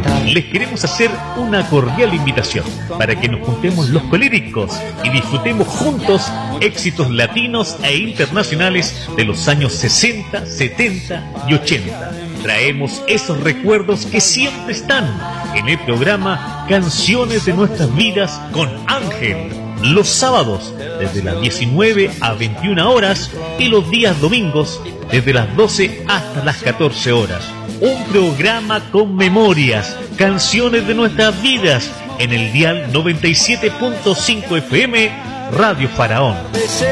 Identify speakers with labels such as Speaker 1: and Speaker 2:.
Speaker 1: Les queremos hacer una cordial invitación para que nos juntemos los colíricos y disfrutemos juntos éxitos latinos e internacionales de los años 60, 70 y 80. Traemos esos recuerdos que siempre están en el programa Canciones de Nuestras Vidas con Ángel. Los sábados desde las 19 a 21 horas y los días domingos desde las 12 hasta las 14 horas. Un programa con memorias, canciones de nuestras vidas en el dial 97.5 FM Radio Faraón.